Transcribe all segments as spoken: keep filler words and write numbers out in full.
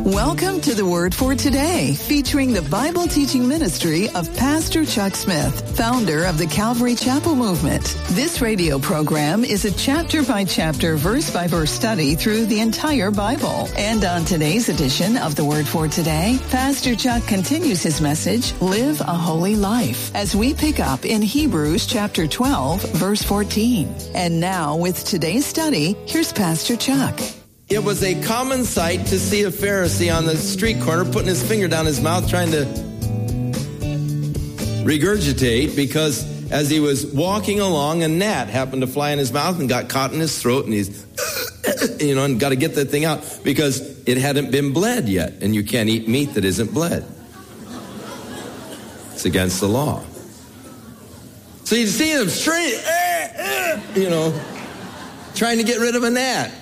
Welcome to the Word for Today, featuring the Bible teaching ministry of Pastor Chuck Smith, founder of the Calvary Chapel Movement. This radio program is a chapter-by-chapter, verse-by-verse study through the entire Bible. And on today's edition of the Word for Today, Pastor Chuck continues his message, Live a Holy Life, as we pick up in Hebrews chapter twelve, verse fourteen. And now, with today's study, here's Pastor Chuck. It was a common sight to see a Pharisee on the street corner putting his finger down his mouth trying to regurgitate, because as he was walking along, a gnat happened to fly in his mouth and got caught in his throat, and he's, you know, and got to get that thing out because it hadn't been bled yet, and you can't eat meat that isn't bled. It's against the law. So you see him straight, you know, trying to get rid of a gnat.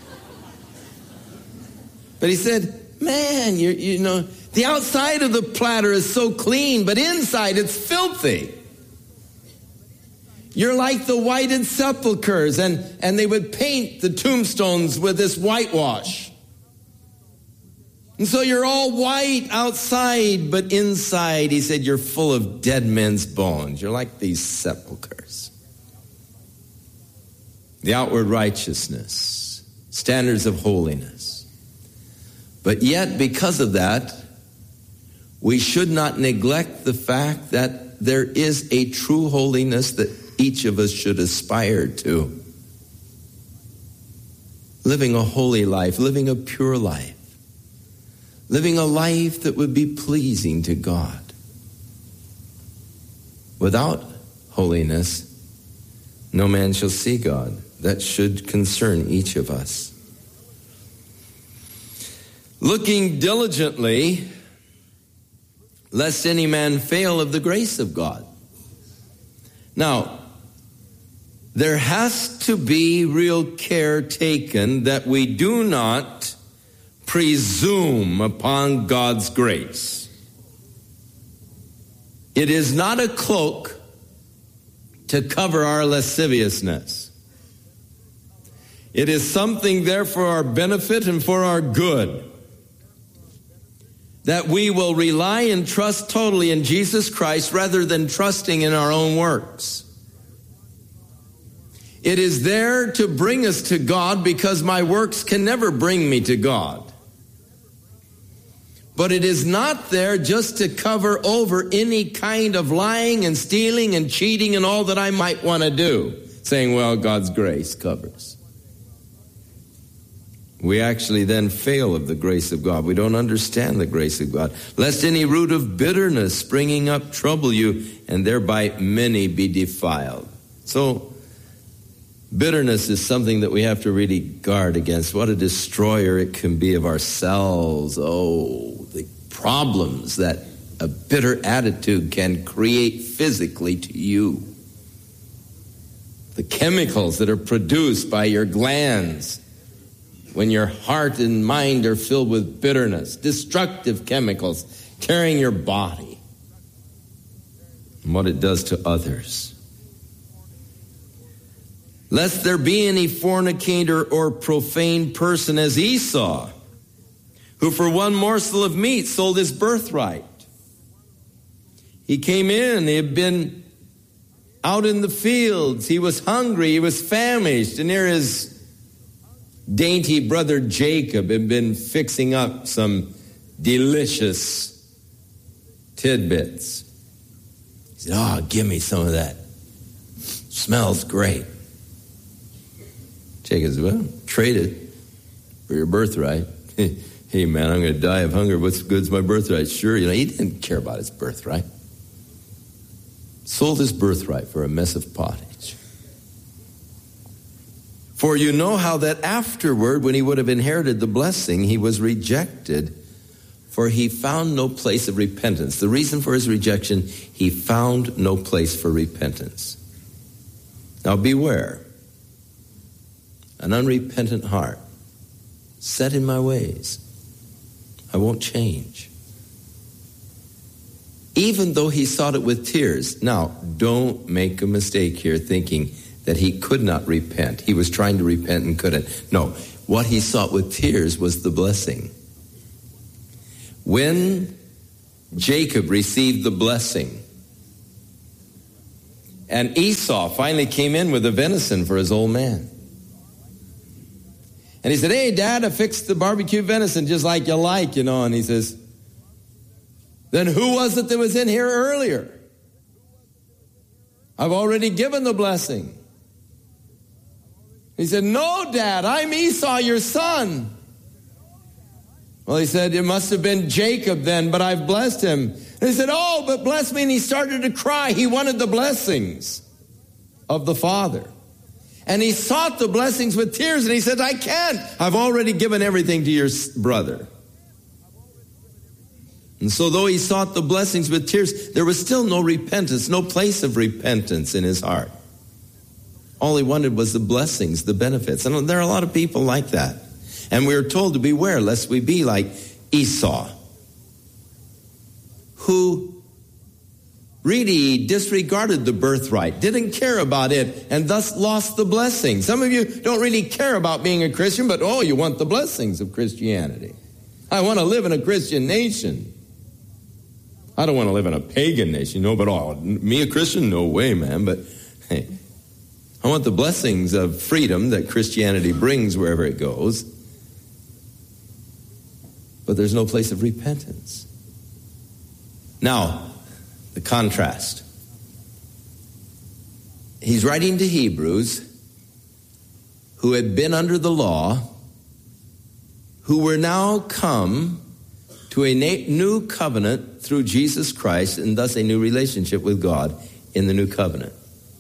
But he said, man, you you know, the outside of the platter is so clean, but inside it's filthy. You're like the whited sepulchres, and, and they would paint the tombstones with this whitewash. And so you're all white outside, but inside, he said, you're full of dead men's bones. You're like these sepulchres. The outward righteousness, standards of holiness. But yet, because of that, we should not neglect the fact that there is a true holiness that each of us should aspire to. Living a holy life, living a pure life, living a life that would be pleasing to God. Without holiness, no man shall see God. That should concern each of us. Looking diligently, lest any man fail of the grace of God. Now, there has to be real care taken that we do not presume upon God's grace. It is not a cloak to cover our lasciviousness. It is something there for our benefit and for our good. That we will rely and trust totally in Jesus Christ rather than trusting in our own works. It is there to bring us to God, because my works can never bring me to God. But it is not there just to cover over any kind of lying and stealing and cheating and all that I might want to do, saying, well, God's grace covers. We actually then fail of the grace of God. We don't understand the grace of God. Lest any root of bitterness springing up trouble you, and thereby many be defiled. So, bitterness is something that we have to really guard against. What a destroyer it can be of ourselves. Oh, the problems that a bitter attitude can create physically to you. The chemicals that are produced by your glands when your heart and mind are filled with bitterness, destructive chemicals tearing your body, and what it does to others. Lest there be any fornicator or profane person as Esau, who for one morsel of meat sold his birthright. He came in, he had been out in the fields, he was hungry, he was famished, and here his dainty brother Jacob had been fixing up some delicious tidbits. He said, oh, give me some of that. Smells great. Jacob said, well, trade it for your birthright. Hey, man, I'm going to die of hunger. What's good's my birthright? Sure, you know, he didn't care about his birthright. Sold his birthright for a mess of pottage. For you know how that afterward, when he would have inherited the blessing, he was rejected, for he found no place of repentance. The reason for his rejection, he found no place for repentance. Now beware. An unrepentant heart, set in my ways, I won't change. Even though he sought it with tears. Now, don't make a mistake here thinking that he could not repent. He was trying to repent and couldn't. No, what he sought with tears was the blessing. when Jacob received the blessing, and Esau finally came in with the venison for his old man. And he said, hey, Dad, I fixed the barbecue venison just like you like, you know. And he says, then who was it that was in here earlier? I've already given the blessing. He said, no, Dad, I'm Esau, your son. Well, he said, it must have been Jacob then, but I've blessed him. And he said, oh, but bless me. And he started to cry. He wanted the blessings of the father. And he sought the blessings with tears. And he said, I can't. I've already given everything to your brother. And so though he sought the blessings with tears, there was still no repentance, no place of repentance in his heart. All he wanted was the blessings, the benefits. And there are a lot of people like that. And we are told to beware lest we be like Esau, who really disregarded the birthright, didn't care about it, and thus lost the blessing. Some of you don't really care about being a Christian, but oh, you want the blessings of Christianity. I want to live in a Christian nation. I don't want to live in a pagan nation. No, but oh, me a Christian? No way, man. But hey, I want the blessings of freedom that Christianity brings wherever it goes. But there's no place of repentance. Now, the contrast. He's writing to Hebrews who had been under the law, who were now come to a new covenant through Jesus Christ, and thus a new relationship with God in the new covenant.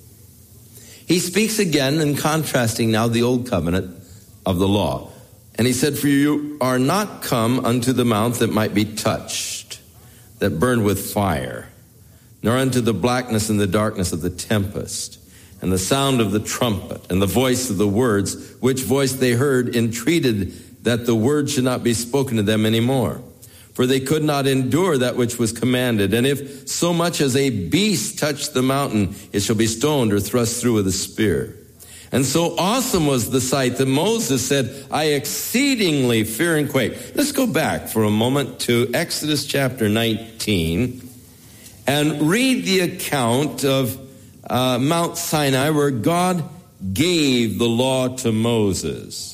He speaks again in contrasting now the old covenant of the law. And he said, for you are not come unto the mount that might be touched, that burned with fire, nor unto the blackness and the darkness of the tempest, and the sound of the trumpet, and the voice of the words, which voice they heard entreated that the word should not be spoken to them any more. For they could not endure that which was commanded. And if so much as a beast touch the mountain, it shall be stoned or thrust through with a spear. And so awesome was the sight that Moses said, I exceedingly fear and quake. Let's go back for a moment to Exodus chapter nineteen and read the account of uh, Mount Sinai where God gave the law to Moses.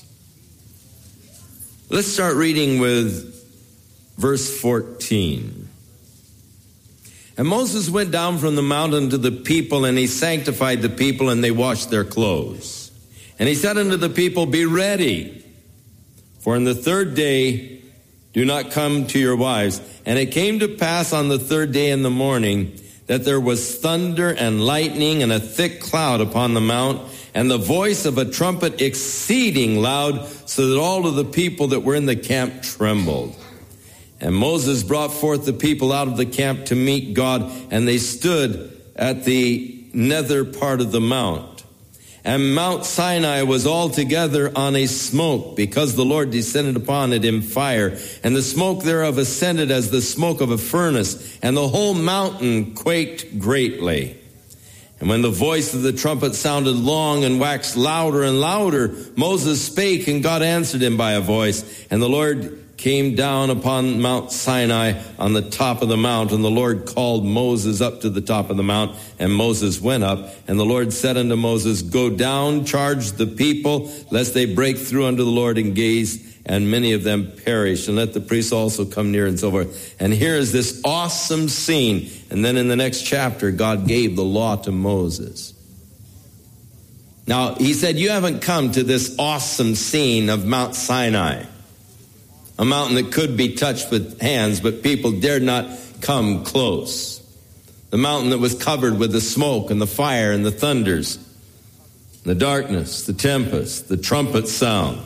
Let's start reading with verse fourteen. And Moses went down from the mountain to the people, and he sanctified the people, and they washed their clothes. And he said unto the people, be ready, for in the third day do not come to your wives. And it came to pass on the third day in the morning that there was thunder and lightning and a thick cloud upon the mount, and the voice of a trumpet exceeding loud, so that all of the people that were in the camp trembled. And Moses brought forth the people out of the camp to meet God, and they stood at the nether part of the mount. And Mount Sinai was altogether on a smoke, because the Lord descended upon it in fire, and the smoke thereof ascended as the smoke of a furnace, and the whole mountain quaked greatly. And when the voice of the trumpet sounded long and waxed louder and louder, Moses spake, and God answered him by a voice. And the Lord came down upon Mount Sinai on the top of the mount, and the Lord called Moses up to the top of the mount, and Moses went up. And the Lord said unto Moses, go down, charge the people, lest they break through unto the Lord and gaze, and many of them perish. And let the priests also come near, and so forth. And here is this awesome scene. And then in the next chapter, God gave the law to Moses. Now, he said, you haven't come to this awesome scene of Mount Sinai, a mountain that could be touched with hands, but people dared not come close. The mountain that was covered with the smoke and the fire and the thunders, the darkness, the tempest, the trumpet sound.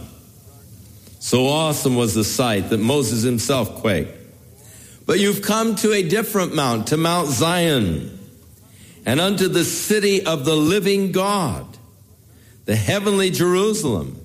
So awesome was the sight that Moses himself quaked. But you've come to a different mount, to Mount Zion, and unto the city of the living God, the heavenly Jerusalem,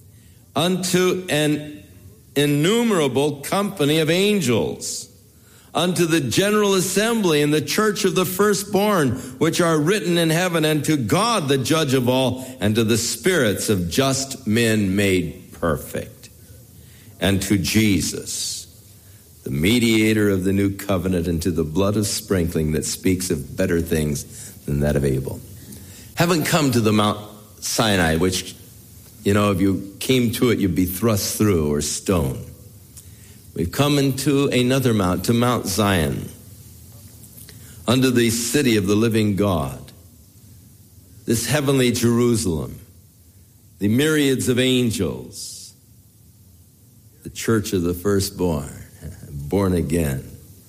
unto an innumerable company of angels, unto the general assembly and the church of the firstborn, which are written in heaven, and to God the judge of all, and to the spirits of just men made perfect, and to Jesus, the mediator of the new covenant, and to the blood of sprinkling that speaks of better things than that of Abel. Haven't come to the Mount Sinai, which, you know, if you came to it, you'd be thrust through or stoned. We've come into another mount, to Mount Zion, under the city of the living God, this heavenly Jerusalem, the myriads of angels, the church of the firstborn, born again,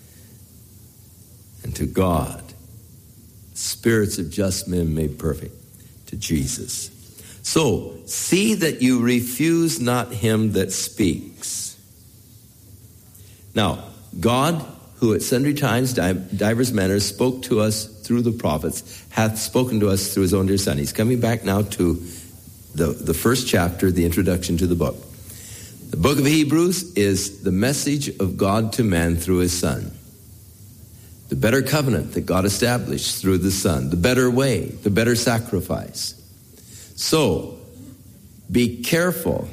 and to God, spirits of just men made perfect, to Jesus. So, see that you refuse not him that speaks. Now, God, who at sundry times, divers manners, spoke to us through the prophets, hath spoken to us through his own dear Son. He's coming back now to the, the first chapter, the introduction to the book. The book of Hebrews is the message of God to man through his Son. The better covenant that God established through the Son. The better way, the better sacrifice. So, be careful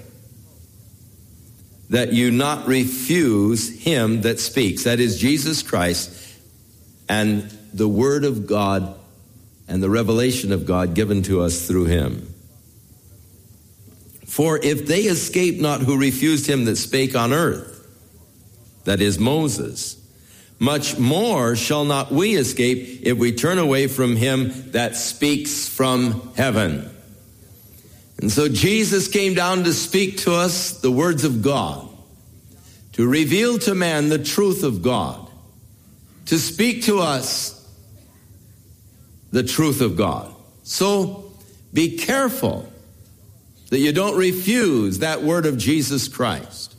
that you not refuse him that speaks. That is Jesus Christ and the word of God and the revelation of God given to us through him. For if they escape not who refused him that spake on earth, that is Moses, much more shall not we escape if we turn away from him that speaks from heaven. And so Jesus came down to speak to us the words of God, to reveal to man the truth of God, to speak to us the truth of God. So be careful that you don't refuse that word of Jesus Christ.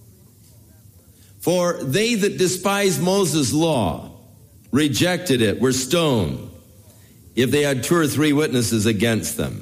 For they that despise Moses' law, rejected it, were stoned, if they had two or three witnesses against them.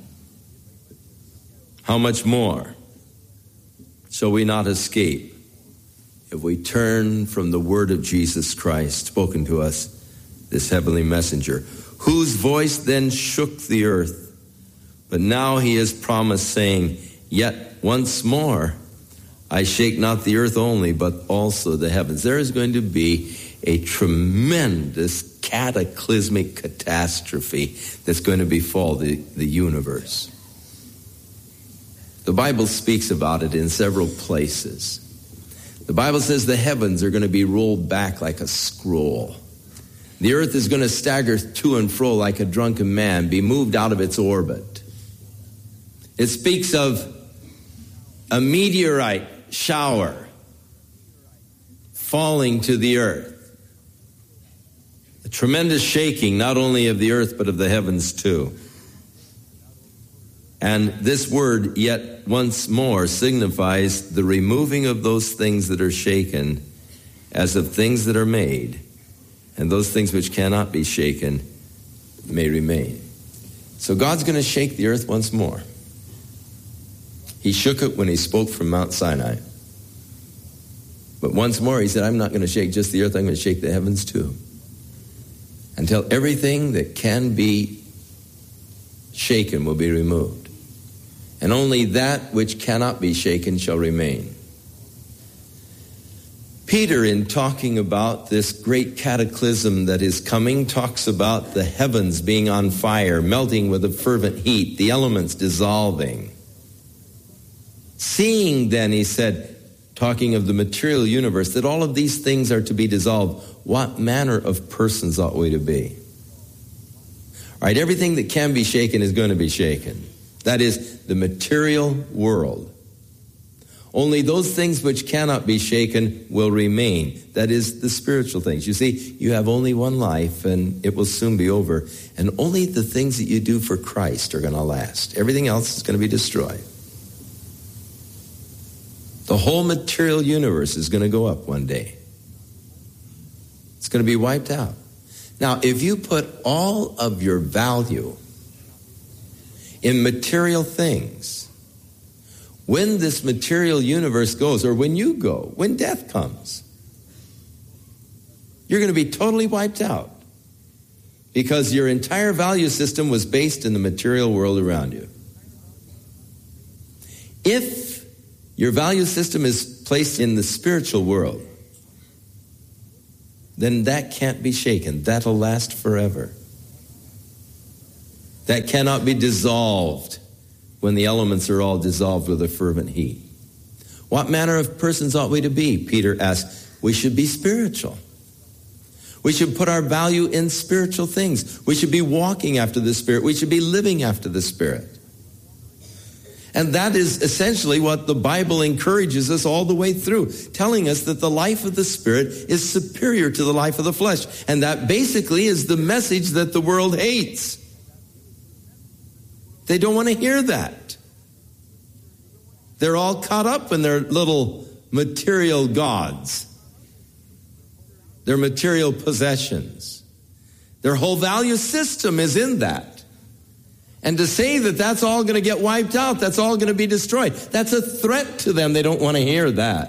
How much more shall we not escape if we turn from the word of Jesus Christ, spoken to us, this heavenly messenger, whose voice then shook the earth? But now he has promised, saying, yet once more I shake not the earth only, but also the heavens. There is going to be a tremendous cataclysmic catastrophe that's going to befall the, the universe. The Bible speaks about it in several places. The Bible says the heavens are going to be rolled back like a scroll. The earth is going to stagger to and fro like a drunken man, be moved out of its orbit. It speaks of a meteorite shower falling to the earth. A tremendous shaking, not only of the earth, but of the heavens too. And this word, yet once more, signifies the removing of those things that are shaken as of things that are made, and those things which cannot be shaken may remain. So God's going to shake the earth once more. He shook it when he spoke from Mount Sinai. But once more he said, I'm not going to shake just the earth, I'm going to shake the heavens too. Until everything that can be shaken will be removed. And only that which cannot be shaken shall remain. Peter, in talking about this great cataclysm that is coming, talks about the heavens being on fire, melting with a fervent heat, the elements dissolving. Seeing then, he said, talking of the material universe, that all of these things are to be dissolved, what manner of persons ought we to be? All right, everything that can be shaken is going to be shaken. That is the material world. Only those things which cannot be shaken will remain. That is the spiritual things. You see, you have only one life and it will soon be over. And only the things that you do for Christ are going to last. Everything else is going to be destroyed. The whole material universe is going to go up one day. It's going to be wiped out. Now, if you put all of your value in material things, when this material universe goes, or when you go, when death comes, you're going to be totally wiped out because your entire value system was based in the material world around you. If your value system is placed in the spiritual world, then that can't be shaken. That'll last forever. That cannot be dissolved when the elements are all dissolved with a fervent heat. What manner of persons ought we to be? Peter asks. We should be spiritual. We should put our value in spiritual things. We should be walking after the Spirit. We should be living after the Spirit. And that is essentially what the Bible encourages us all the way through, telling us that the life of the Spirit is superior to the life of the flesh. And that basically is the message that the world hates. They don't want to hear that. They're all caught up in their little material gods, their material possessions. Their whole value system is in that. And to say that that's all going to get wiped out, that's all going to be destroyed, that's a threat to them. They don't want to hear that.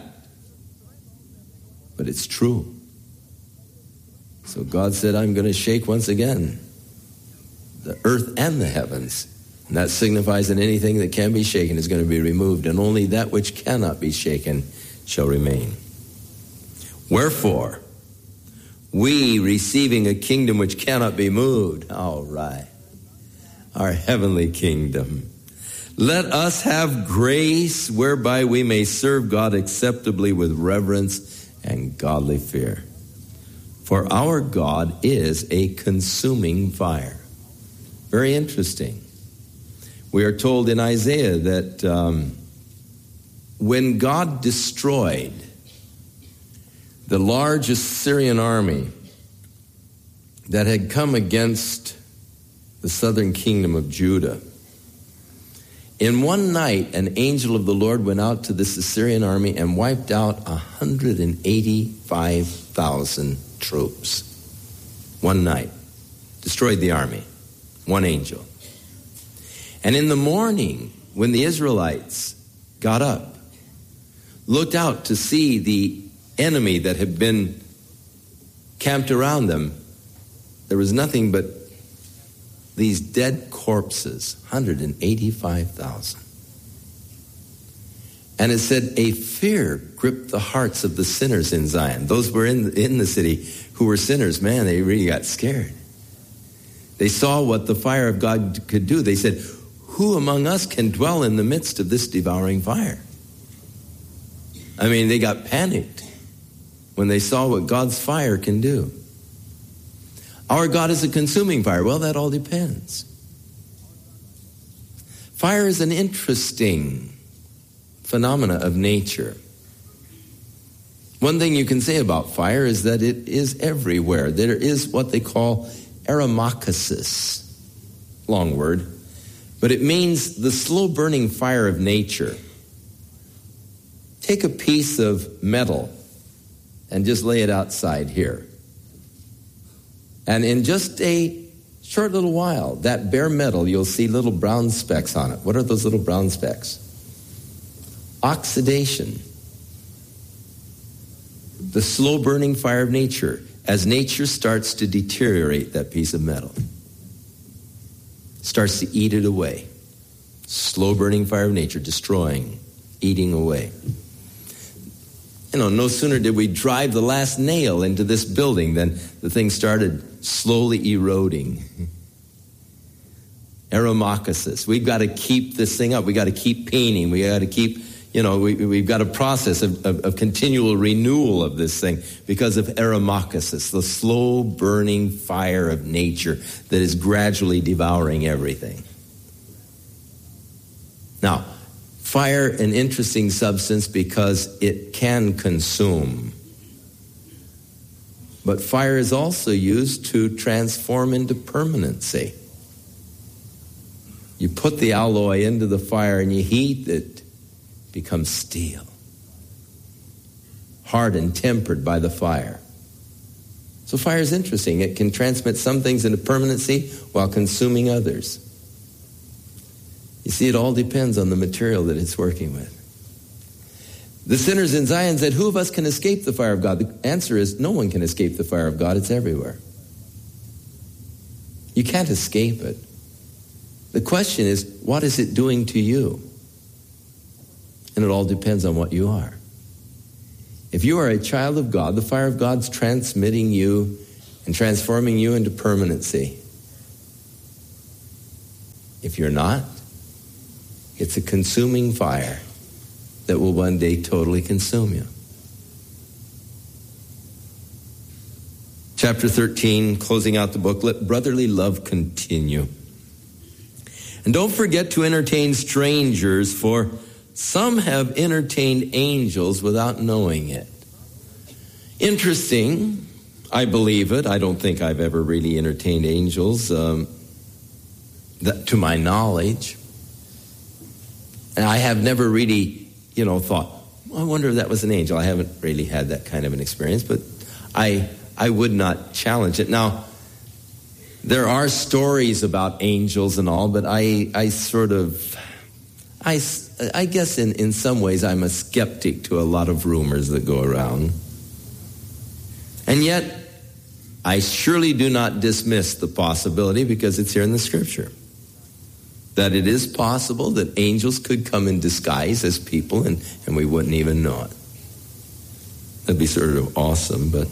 But it's true. So God said, I'm going to shake once again the earth and the heavens. And that signifies that anything that can be shaken is going to be removed, and only that which cannot be shaken shall remain. Wherefore, we receiving a kingdom which cannot be moved, all right, our heavenly kingdom, let us have grace whereby we may serve God acceptably with reverence and godly fear. For our God is a consuming fire. Very interesting. We are told in Isaiah that um, when God destroyed the large Assyrian army that had come against the southern kingdom of Judah, in one night an angel of the Lord went out to this Assyrian army and wiped out one hundred eighty-five thousand troops. One night. Destroyed the army. One angel. And in the morning, when the Israelites got up, looked out to see the enemy that had been camped around them, there was nothing but these dead corpses, one hundred eighty-five thousand. And it said, a fear gripped the hearts of the sinners in Zion. Those were in, in the city who were sinners. Man, they really got scared. They saw what the fire of God could do. They said, who among us can dwell in the midst of this devouring fire? I mean, they got panicked when they saw what God's fire can do. Our God is a consuming fire. Well, that all depends. Fire is an interesting phenomena of nature. One thing you can say about fire is that it is everywhere. There is what they call aromacasis. Long word. But it means the slow-burning fire of nature. Take a piece of metal and just lay it outside here. And in just a short little while, that bare metal, you'll see little brown specks on it. What are those little brown specks? Oxidation. The slow-burning fire of nature. As nature starts to deteriorate that piece of metal, starts to eat it away. Slow-burning fire of nature, destroying, eating away. You know, no sooner did we drive the last nail into this building than the thing started slowly eroding. Aromacasis. We've got to keep this thing up. We've got to keep painting. We've got to keep, you know, we, we've got a process of, of, of continual renewal of this thing because of aromacasis, the slow-burning fire of nature that is gradually devouring everything. Now, fire, an interesting substance because it can consume. But fire is also used to transform into permanency. You put the alloy into the fire and you heat it, it becomes steel. Hard and tempered by the fire. So fire is interesting. It can transmit some things into permanency while consuming others. You see, it all depends on the material that it's working with. The sinners in Zion said, who of us can escape the fire of God? The answer is, no one can escape the fire of God. It's everywhere. You can't escape it. The question is, what is it doing to you? And it all depends on what you are. If you are a child of God, the fire of God's transmitting you and transforming you into permanency. If you're not, it's a consuming fire that will one day totally consume you. Chapter thirteen, closing out the book, let brotherly love continue. And don't forget to entertain strangers, for some have entertained angels without knowing it. Interesting. I believe it. I don't think I've ever really entertained angels, um, that, to my knowledge. And I have never really, you know, thought, well, I wonder if that was an angel. I haven't really had that kind of an experience, but I I would not challenge it. Now, there are stories about angels and all, but I I sort of, I, I guess in, in some ways I'm a skeptic to a lot of rumors that go around. And yet, I surely do not dismiss the possibility, because it's here in the Scripture, that it is possible that angels could come in disguise as people and, and we wouldn't even know it. That'd be sort of awesome, but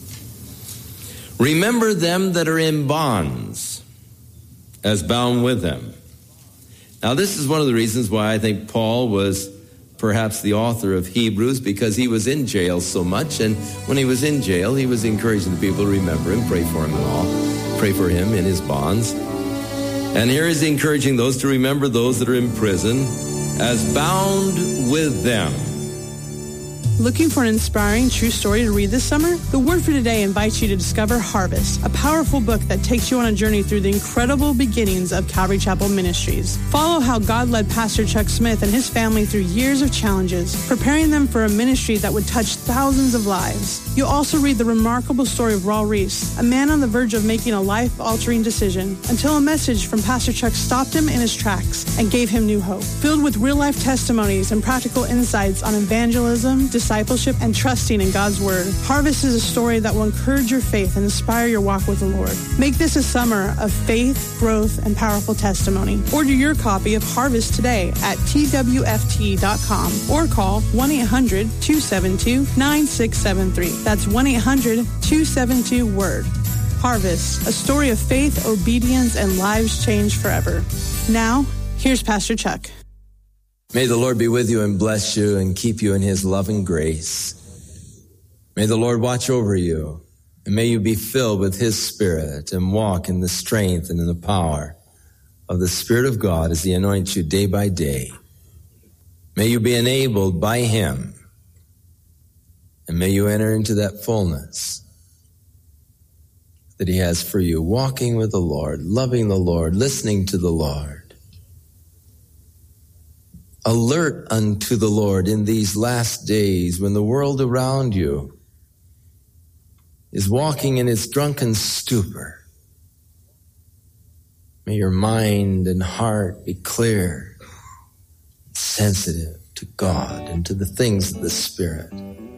remember them that are in bonds as bound with them. Now, this is one of the reasons why I think Paul was perhaps the author of Hebrews, because he was in jail so much, and when he was in jail, he was encouraging the people to remember him, pray for him and all, pray for him in his bonds. And here he's encouraging those to remember those that are in prison as bound with them. Looking for an inspiring true story to read this summer? The Word for Today invites you to discover Harvest, a powerful book that takes you on a journey through the incredible beginnings of Calvary Chapel Ministries. Follow how God led Pastor Chuck Smith and his family through years of challenges, preparing them for a ministry that would touch thousands of lives. You'll also read the remarkable story of Raul Reese, a man on the verge of making a life-altering decision, until a message from Pastor Chuck stopped him in his tracks and gave him new hope. Filled with real-life testimonies and practical insights on evangelism, discipleship, and trusting in God's Word, Harvest is a story that will encourage your faith and inspire your walk with the Lord. Make this a summer of faith, growth, and powerful testimony. Order your copy of Harvest today at T W F T dot com or call one eight hundred two seven two nine six seven three. That's one eight hundred two seven two word. Harvest, a story of faith, obedience, and lives changed forever. Now, here's Pastor Chuck. May the Lord be with you and bless you and keep you in his loving grace. May the Lord watch over you, and may you be filled with his Spirit and walk in the strength and in the power of the Spirit of God as he anoints you day by day. May you be enabled by him, and may you enter into that fullness that he has for you, walking with the Lord, loving the Lord, listening to the Lord. Alert unto the Lord in these last days when the world around you is walking in its drunken stupor. May your mind and heart be clear, sensitive to God and to the things of the Spirit.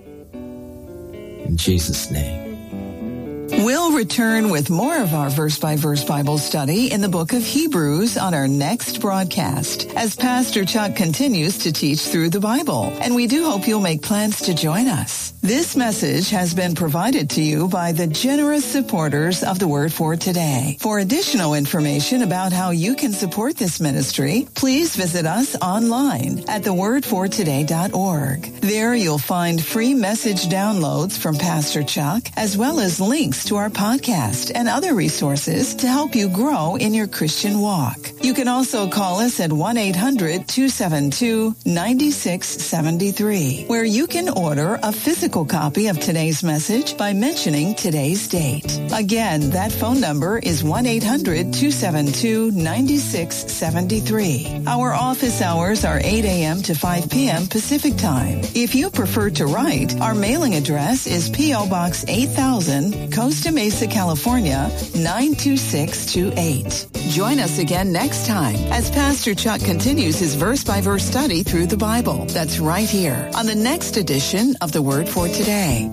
In Jesus' name. We'll return with more of our verse-by-verse Bible study in the book of Hebrews on our next broadcast as Pastor Chuck continues to teach through the Bible. And we do hope you'll make plans to join us. This message has been provided to you by the generous supporters of the Word for Today. For additional information about how you can support this ministry, please visit us online at the word for today dot org. There you'll find free message downloads from Pastor Chuck, as well as links to our podcast and other resources to help you grow in your Christian walk. You can also call us at one eight hundred two seven two nine six seven three, where you can order a physical copy of today's message by mentioning today's date. Again, that phone number is one eight hundred two seven two nine six seven three. Our office hours are eight a.m. to five p.m. Pacific Time. If you prefer to write, our mailing address is P O. Box eight thousand, Costa Mesa, California, nine two six two eight. Join us again next time as Pastor Chuck continues his verse-by-verse study through the Bible. That's right here on the next edition of the Word for Today.